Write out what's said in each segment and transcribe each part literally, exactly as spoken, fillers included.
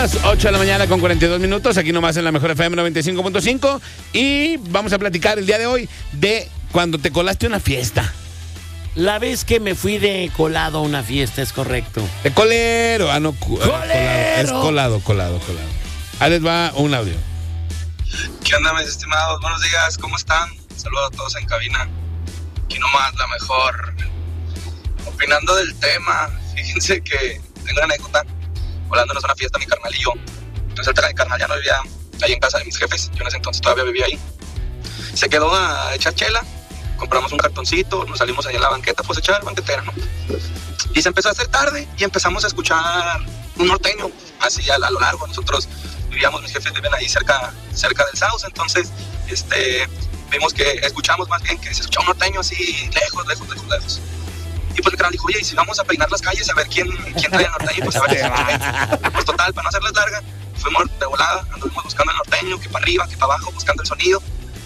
las ocho de la mañana con cuarenta y dos minutos, aquí nomás en la Mejor F M noventa y cinco punto cinco. Y vamos a platicar el día de hoy de cuando te colaste a una fiesta. La vez que me fui de colado a una fiesta, es correcto. De colero, ah, no. cu- ¡Colero! Colado. Es colado, colado, colado. Ahí les va un audio. ¿Qué onda, mis estimados? Buenos días, ¿cómo están? Saludos a todos en cabina. Aquí nomás, la mejor. Opinando del tema, fíjense que tengo una anécdota. Volándonos a una fiesta, mi carnal y yo. Entonces el carnal ya no vivía ahí en casa de mis jefes. Yo en ese entonces todavía vivía ahí. Se quedó a echar chela. Compramos un cartoncito, nos salimos ahí en la banqueta, pues a echar banquetera, ¿no? Y se empezó a hacer tarde y empezamos a escuchar un norteño, así a, a lo largo. Nosotros vivíamos, mis jefes viven ahí cerca, cerca del Sauce, entonces este, vimos que, escuchamos más bien que se escuchaba un norteño así lejos, lejos, lejos, lejos. Y pues el canal dijo, oye, ¿y si vamos a peinar las calles a ver quién, quién trae el norteño? Pues a ver si se ve. Pues total, para no hacerles larga, fuimos de volada, anduvimos buscando el norteño, que para arriba, que para abajo, buscando el sonido.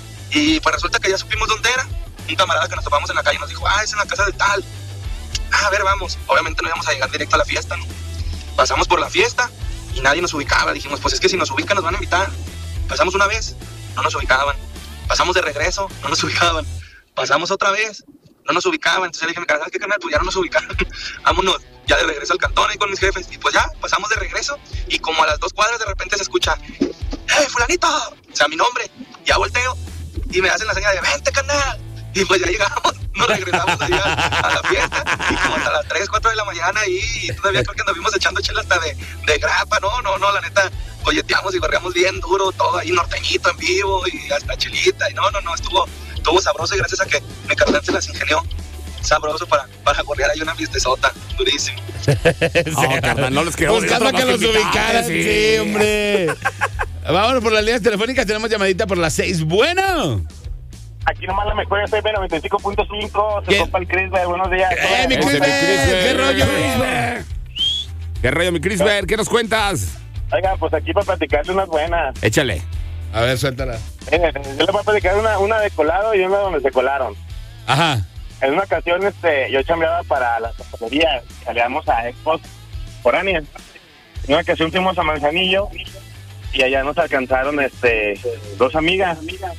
Y pues resulta que ya supimos dónde era. Un camarada que nos topamos en la calle nos dijo, ah, es en la casa de tal. Ah, a ver, vamos. Obviamente no íbamos a llegar directo a la fiesta, ¿no? Pasamos por la fiesta y nadie nos ubicaba. Dijimos, pues es que si nos ubican nos van a invitar. Pasamos una vez, no nos ubicaban. Pasamos de regreso, no nos ubicaban. Pasamos otra vez, no nos ubicaban. Entonces le dije, ¿sabes qué, carnal? Pues ya no nos ubicaban. Vámonos ya de regreso al cantón ahí con mis jefes. Y pues ya, pasamos de regreso y como a las dos cuadras de repente se escucha, ¡eh, fulanito! O sea, mi nombre. Ya volteo y me hacen la señal de, vente, carnal. Y pues ya llegamos, nos regresamos allá a la fiesta y como hasta las tres, cuatro de la mañana ahí y todavía creo que anduvimos echando chela hasta de, de grapa, no, no, no, la neta, colleteamos y barreamos bien duro, todo ahí norteñito en vivo y hasta chelita y no, no, no, estuvo, estuvo sabroso y gracias a que mi carnal se las ingenió sabroso para, para correr ahí una fiestezota, durísimo. No, carnal, no los quiero. Buscando que los ubicaran, sí, sí, hombre. Vámonos por las líneas telefónicas, tenemos llamadita por las seis. Bueno. Aquí nomás la mejor F M noventa y cinco punto cinco. Se ¿Qué? compa el Crisber. Buenos días. ¡Eh, mi Ese Crisber! mi Crisber. ¿Qué rollo, Crisber? ¿Qué rollo, mi Crisber? ¿Qué nos cuentas? Oiga, pues aquí para platicarle unas buenas. Échale. A ver, suéltala. Eh, yo les voy a platicar una, una de colado y una donde se colaron. Ajá. En una ocasión, este, yo chambeaba para la zapatería. Salíamos a Expos foráneas. En una ocasión fuimos a Manzanillo y allá nos alcanzaron este dos amigas.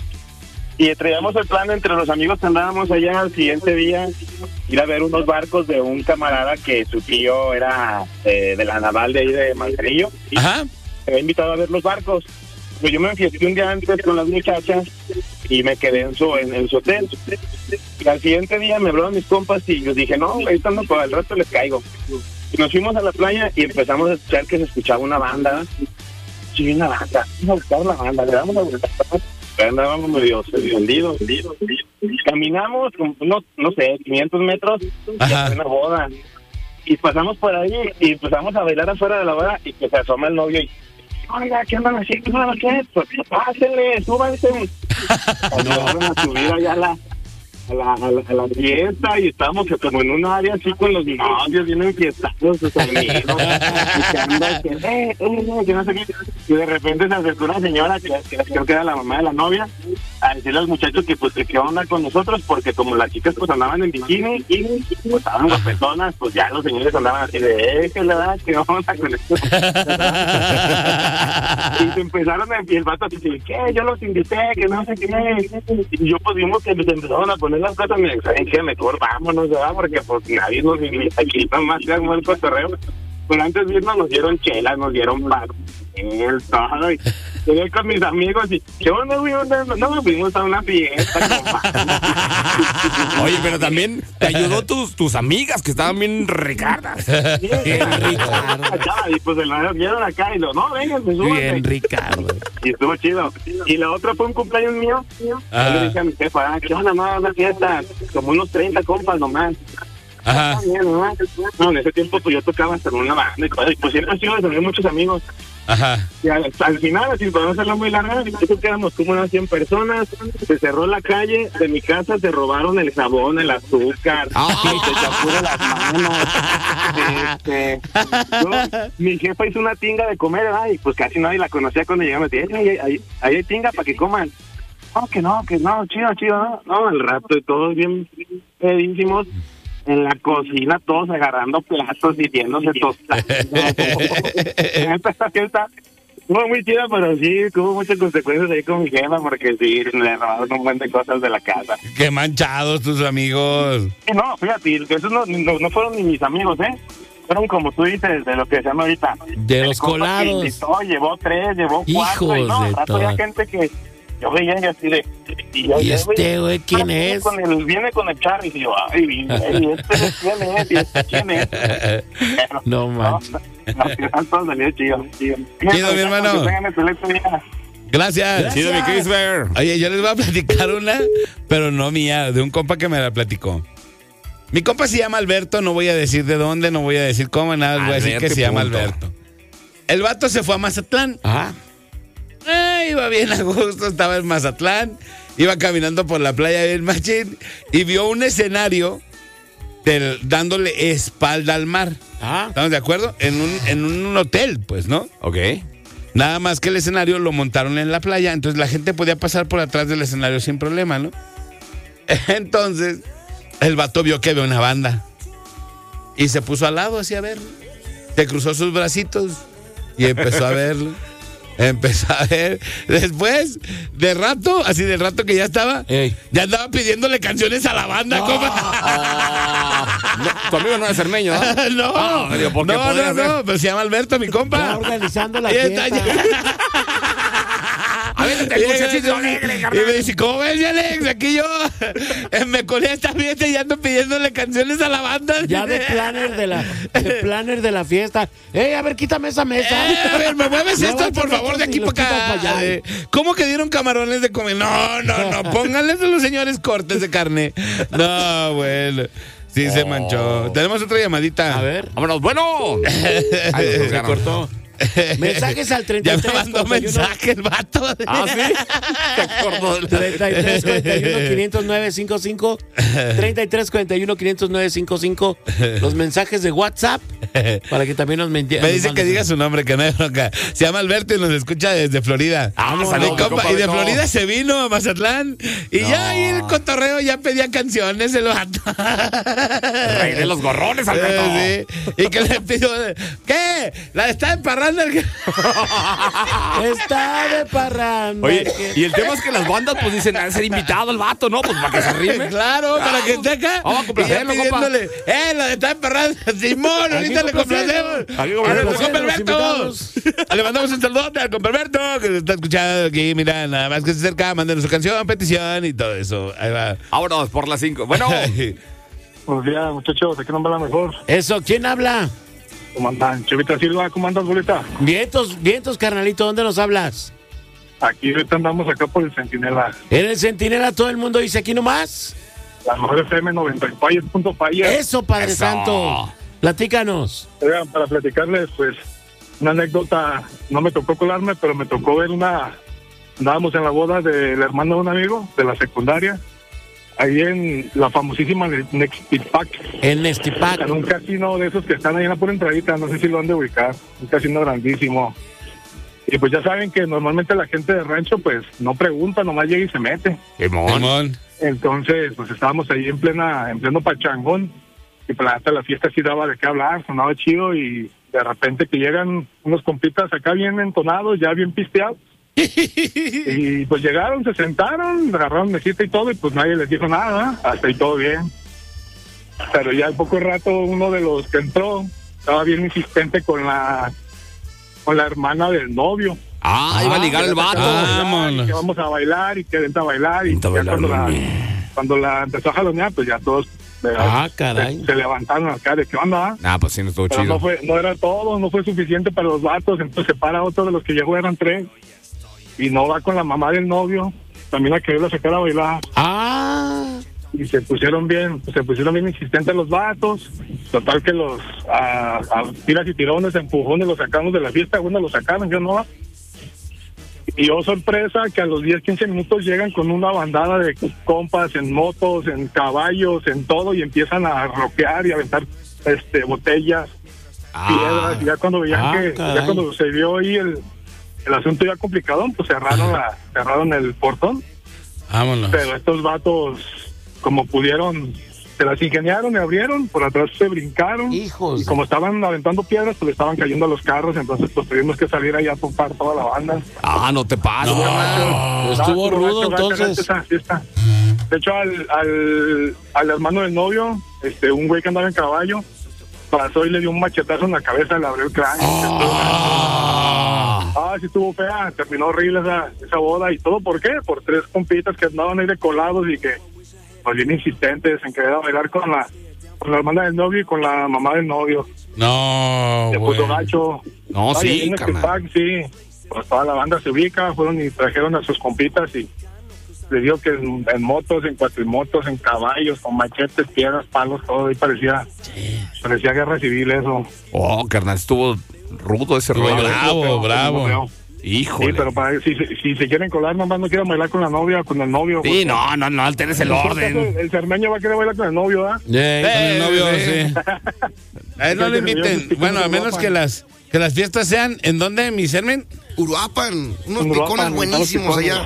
Y traíamos el plan entre los amigos que andábamos allá al siguiente día, ir a ver unos barcos de un camarada que su tío era eh, de la naval de ahí de Manzanillo. Ajá. Me había invitado a ver los barcos. Pues yo me enfiesté un día antes con las muchachas y me quedé en su, en, en su hotel. Y al siguiente día me hablaron mis compas y yo dije, no, ahí estando por el resto les caigo. Y nos fuimos a la playa y empezamos a escuchar que se escuchaba una banda. Sí, una banda. Vamos a buscar la banda, le damos a buscar. Andábamos medio vendidos. Caminamos como, no, no sé, quinientos metros Ajá. de una boda. Y pasamos por ahí y empezamos a bailar afuera de la boda y que se asoma el novio y, oiga, ¿qué andan haciendo? ¿Qué? Pues pásenle, súbanse. No, van a subir allá a la, a la, a la, a la fiesta y estábamos como en un área así con los novios, bien enfiestados, sus amigos, escuchando que, eh, eh, que no sé qué. Y de repente se acercó una señora que, que creo que era la mamá de la novia a decirle a los muchachos que pues que qué onda con nosotros porque como las chicas pues andaban en bikini y pues estaban guapetonas, pues ya los señores andaban así de, eh, que la verdad, que onda con esto. Y se empezaron a, y el vato así, ¿qué? Yo los invité, que no sé qué. Y yo pues vimos que se empezaron a poner las cosas, me ¿saben qué? Mejor vámonos, ¿verdad? Porque pues nadie nos invita aquí, nada más que hagamos el cotorreo. Pero antes de irnos nos dieron chelas, nos dieron bar, todo, y llegué con mis amigos y yo no fui no, no me fuimos a una fiesta, Oye, pero también te ayudó tus, tus amigas que estaban bien ricardas. Bien Ricardo. Y pues se la vieron acá y lo, no, vengan, me súbanse. Bien Ricardo. Y estuvo chido. Y la otra fue un cumpleaños mío. Ajá. Yo le dije a mi jefa, ah, ¿qué onda, no? Una fiesta, como unos treinta compas nomás. Ajá. No, en ese tiempo pues yo tocaba hasta en una banda y cosas, y pues siempre han sido de tener muchos amigos. Ajá. Y al, al final, así para no hacerlo muy larga, nosotros quedamos como unas cien personas, se cerró la calle, de mi casa se robaron el jabón, el azúcar, ¡Ah! y se chapura las manos. Este, yo, mi jefa hizo una tinga de comer, ¿verdad? Y pues casi nadie la conocía cuando llegamos. Ahí hay, hay, hay, hay tinga para que coman. No, que no, que no, chido, chido, ¿no? No, al rato y todos bien pedísimos. en la cocina todos agarrando platos y viéndose tostadas. Esta fiesta estuvo muy chida, pero sí tuvo muchas consecuencias ahí con mi jefa, porque sí, le robaron un buen de cosas de la casa. Qué manchados tus amigos. Sí, no, fíjate, esos no, no, no fueron ni mis amigos, ¿eh? Fueron, como tú dices, de lo que se llama ahorita. De el los compa colados. que invitó, llevó tres, llevó Hijos cuatro. Y no, de rato todas. había gente que yo veía y así de... Y, yo, ¿Y yo, este güey quién viene es? Con el, viene con el Charry y yo, ay, ¿y este quién es? ¿Y este quién es? Pero, No manches. No, no, todos salieron chidos, chidos. Chido, mi hermano. Que tengan excelente día. Gracias. Chido, mi Chris Bear. Oye, yo les voy a platicar una, pero no mía, de un compa que me la platicó. Mi compa se llama Alberto, no voy a decir de dónde, no voy a decir cómo, nada, voy a decir Alberto, que se llama punto. Alberto. El vato se fue a Mazatlán. Ajá. Eh, iba bien a gusto, estaba en Mazatlán, iba caminando por la playa del Machín y vio un escenario del- dándole espalda al mar. Ah. ¿Estamos de acuerdo? En un, en un hotel, pues, ¿no? Ok. Nada más que el escenario lo montaron en la playa, entonces la gente podía pasar por atrás del escenario sin problema, ¿no? Entonces, el vato vio que había una banda y se puso al lado así a verlo. Se cruzó sus bracitos y empezó a verlo. Empezó a ver. Después, de rato, así de rato que ya estaba, Ey. ya andaba pidiéndole canciones a la banda, compa. Ah, no, tu amigo no es cermeño, ¿no? No, Ah, digo, ¿por qué no, podría no, ser? no, pero se llama Alberto, mi compa. Ya organizando la Y está- fiesta. Avéntate el muchachito alegre, Y carnal. me dice, ¿cómo ves, Alex? Aquí yo eh, me colé a esta fiesta y ando pidiéndole canciones a la banda. Ya de planner de la, de planner de la fiesta. ¡Ey, a ver, quítame esa mesa! Eh, a ver, ¿me mueves esto, Levántate por favor, de esto y aquí lo para quitas acá? para allá. Eh, ¿Cómo que dieron camarones de comer? No, no, no, pónganles a los señores cortes de carne. No, bueno, sí se manchó. Tenemos otra llamadita. A ver. Vámonos, bueno. Ay, nos Se colgaron. cortó. Mensajes al treinta Ya y me tres, mandó cuarenta y uno, mensaje el vato. Ah, sí. Te acordó del- treinta y tres, cuarenta y uno, quinientos nueve, cincuenta y cinco. treinta y tres, cuarenta y uno, quinientos nueve, cincuenta y cinco. Los mensajes de WhatsApp para que también nos mentieran. Me dice que diga su nombre, que no hay bronca. Se llama Alberto y nos escucha desde Florida. Ah, Mi saludos, compa, compa y de Beto. Florida se vino a Mazatlán. Y No. ya ahí el cotorreo ya pedía canciones el vato. Rey de los gorrones, Alberto. Eh, sí. Y que le pidió, ¿qué? ¿La está emparrando? el- Está de parranda. Oye, que- y el tema es que las bandas pues dicen, ha de ser invitado el vato, ¿no? Pues para que se arrime. Claro, para que esté acá. Vamos a complacerlo, Y ya pidiéndole, eh, la de está emparrando. Simón, ahorita le complacemos. Aquí A complacemos. nuestro compa Los Alberto. invitados. Le mandamos un saludote al compa Alberto, que se está escuchando aquí. Mira, nada más que se acerca, mándenos su canción, petición y todo eso. Ahí va. Vámonos por las cinco. Bueno, Buenos días, muchachos. Aquí no va la mejor. Eso, ¿quién habla? ¿Cómo andan? Chavita Silva, ¿cómo andas, bolita? Vientos, vientos, carnalito, ¿dónde nos hablas? Aquí ahorita andamos acá por el Centinela. En el Centinela todo el mundo dice aquí nomás. La mejor F M noventa y seis punto falla. Eso, Padre Eso. Santo. Platícanos. Oigan, para platicarles, pues, una anécdota. No me tocó colarme, pero me tocó ver una... Andábamos en la boda del hermano de un amigo de la secundaria, ahí en la famosísima Nextipac, En Nestipac. en un casino de esos que están ahí en la pura entradita, no sé si lo han de ubicar, un casino grandísimo. Y pues ya saben que normalmente la gente de rancho, pues, no pregunta, nomás llega y se mete. Simón. Simón. Entonces, pues estábamos ahí en plena, en pleno pachangón, y pues la neta, la fiesta sí daba de qué hablar, sonaba chido, y de repente que llegan unos compitas acá bien entonados, ya bien pisteados, y pues llegaron, se sentaron, agarraron mesita y todo, y pues nadie les dijo nada, hasta ahí todo bien. Pero ya al poco rato uno de los que entró estaba bien insistente con la con la hermana del novio. Ah, iba a ligar el vato. Vámonos. Y que vamos a bailar y que vente a bailar, y Vente a ya bailar, cuando, la, mami. cuando la empezó a jalonear, pues ya todos ¿verdad? Ah, caray. se, se levantaron acá de qué onda. Ah, pues sí, no estuvo Pero chido. no fue, no era todo, no fue suficiente para los vatos, entonces se para otro de los que llegó, eran tres, y no va con la mamá del novio, también la quería sacar a bailar, Ah, y se pusieron bien, se pusieron bien insistentes los vatos, total que los a, a tiras y tirones, empujones, los sacamos de la fiesta, bueno, los sacaron, yo no. Y oh, sorpresa, que a los diez, quince minutos llegan con una bandada de compas en motos, en caballos, en todo, y empiezan a rockear y aventar este botellas, piedras, y ya cuando veían Ah, que, caray. ya cuando se vio ahí el, el asunto ya complicado, pues cerraron la, cerraron el portón, Vámonos. pero estos vatos, como pudieron, se las ingeniaron, me abrieron, por atrás se brincaron. Hijos. Y como estaban aventando piedras, pues le estaban cayendo a los carros, entonces pues tuvimos que salir ahí a topar toda la banda. Ah, no te pases. No, estuvo rudo entonces. Esa fiesta. De hecho, al, al, al hermano del novio, este, un güey que andaba en caballo, pasó y le dio un machetazo en la cabeza, le abrió el cráneo. Ah, Ah, sí estuvo fea, terminó horrible esa, esa boda. ¿Y todo por qué? Por tres compitas que andaban ahí de colados y que, pues bien insistentes en querer bailar con la, con la hermana del novio y con la mamá del novio. No, Se güey. puso gacho. No, Ay, sí, en carnal. Ecatepec, sí. Pues toda la banda se ubica, fueron y trajeron a sus compitas y les digo que en, en motos, en cuatrimotos, en caballos, con machetes, piedras, palos, todo. Ahí parecía, parecía guerra civil eso. Oh, carnal, estuvo rudo ese Estuvo rollo. bravo, Feo, bravo. feo. Híjole. Sí, pero para, si, si, si se quieren colar, nomás no quieren bailar con la novia o con el novio. Sí, no, no, no alteres el orden. El, el cermeño va a querer bailar con el novio, ¿ah? Eh, Con el novio, Eh, sí. A él no lo inviten. Bueno, a menos que las, que las fiestas sean, ¿en dónde, mi Sermen? Uruapan, unos En picones Uruapan, buenísimos unos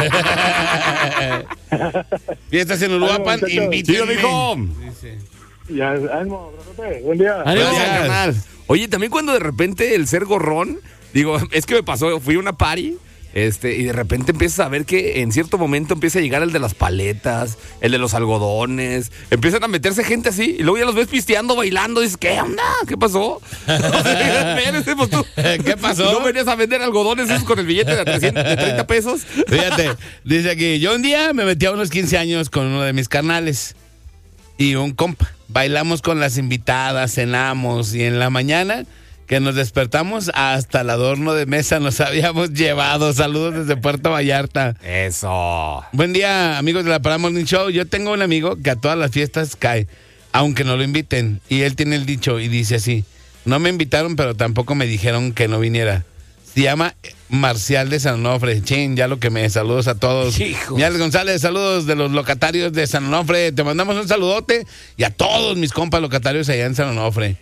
allá. Fiestas en Uruapan, Ay, muchachos. invítenme. Sí, mijo. Ya, ánimo, brazote, buen día. Ánimo. Gracias, Gracias. carnal. Oye, también cuando de repente el ser gorrón, digo, es que me pasó, fui a una party, este, y de repente empiezas a ver que en cierto momento empieza a llegar el de las paletas, el de los algodones, empiezan a meterse gente así, y luego ya los ves pisteando, bailando, y dices, ¿qué onda? ¿Qué pasó? Espérate, pues tú, ¿Qué pasó? ¿no venías a vender algodones esos con el billete de, trescientos, de treinta pesos? Fíjate, dice aquí, yo un día me metí a unos quince años con uno de mis carnales y un compa. Bailamos con las invitadas, cenamos y en la mañana que nos despertamos hasta el adorno de mesa nos habíamos llevado. Saludos desde Puerto Vallarta. Eso. Buen día, amigos de la Parada Morning Show. Yo tengo un amigo que a todas las fiestas cae, aunque no lo inviten. Y él tiene el dicho y dice así, no me invitaron, pero tampoco me dijeron que no viniera. Se llama Marcial de San Onofre. Chin, ya lo que me saludos a todos. Hijos. Miales González, saludos de los locatarios de San Onofre. Te mandamos un saludote y a todos mis compas locatarios allá en San Onofre.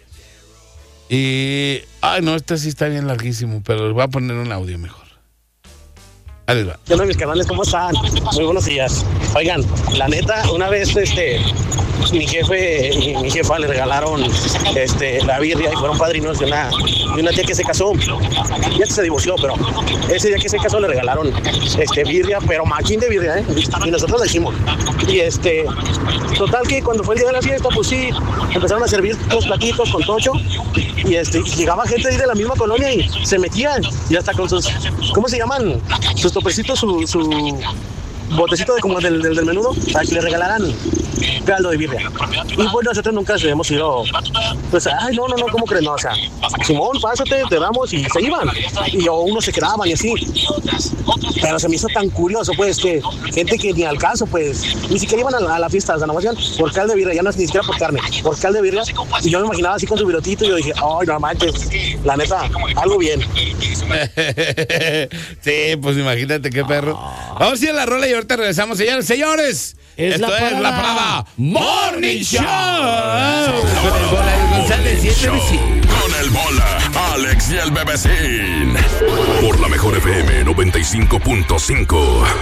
Y, ay no, este sí está bien larguísimo, pero les voy a poner un audio mejor. Ahí les va. ¿Qué onda, mis canales? ¿Cómo están? Muy buenos días. Oigan, la neta, una vez este mi jefe y mi jefa le regalaron este la birria y fueron padrinos de una, de una tía que se casó. Ya se divorció, pero ese día que se casó le regalaron este birria, pero machín de birria, ¿eh? Y nosotros le hicimos. Y este, total que cuando fue el día de la fiesta, pues sí, empezaron a servir los platitos con tocho. Y este, y llegaba gente ahí de la misma colonia y se metían. Y hasta con sus, ¿cómo se llaman? Sus topecitos, su, su botecito de como del, del, del menudo, para que le regalaran caldo de birria. Y pues nosotros nunca hemos ido, pues, ay, no, no, no, ¿cómo crees? No, o sea, Simón, pásate, te damos, y se iban. Y o unos se quedaban y así. Pero se me hizo tan curioso, pues, que gente que ni al caso, pues, ni siquiera iban a la, a la fiesta, o sea, nomás iban por caldo de birria, ya no es ni siquiera por carne, por caldo de birria. Y yo me imaginaba así con su virotito y yo dije, ay, no manches, la neta, algo bien. Sí, pues imagínate qué perro. Vamos a ir a la rola y ahorita regresamos, señores. Señores, Es esto la es parada. la parada Morning Show. Con el Bola de González y el Bebecín. Con el Bola, Alex y el Bebecín. Por la mejor F M noventa y cinco punto cinco.